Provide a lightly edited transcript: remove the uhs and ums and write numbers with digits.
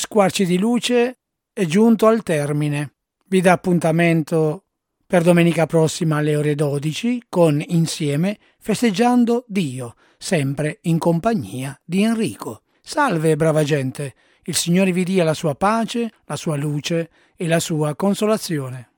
Squarci di luce è giunto al termine. Vi dà appuntamento per domenica prossima alle ore 12 con Insieme festeggiando Dio, sempre in compagnia di Enrico. Salve brava gente, il Signore vi dia la sua pace, la sua luce e la sua consolazione.